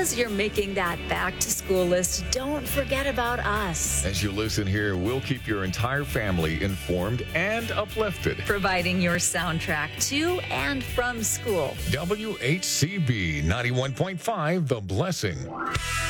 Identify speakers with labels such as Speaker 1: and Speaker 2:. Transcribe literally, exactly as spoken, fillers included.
Speaker 1: as you're making that back to school list, don't forget about us.
Speaker 2: As you listen here, we'll keep your entire family informed and uplifted.
Speaker 1: Providing your soundtrack to and from school.
Speaker 2: W H C B ninety-one point five, The Blessing.